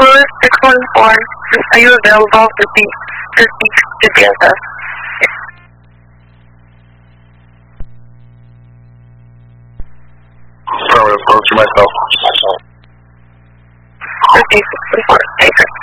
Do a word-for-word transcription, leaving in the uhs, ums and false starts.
four six one four, are you available to speak to speak to P S S? Sorry, I'll go to myself. Okay, six one four, thank you.